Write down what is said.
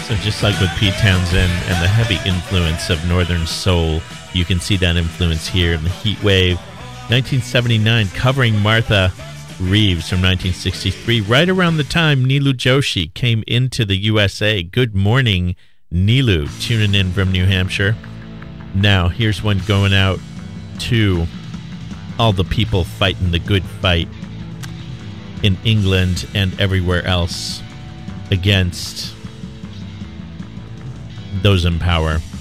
So just like with Pete Townsend and the heavy influence of Northern Soul, you can see that influence here in the Heat Wave. 1979, covering Martha Reeves from 1963, right around the time Neelu Joshi came into the USA. Good morning, Neelu, tuning in from New Hampshire. Now, here's one going out to all the people fighting the good fight in England and everywhere else against those in power.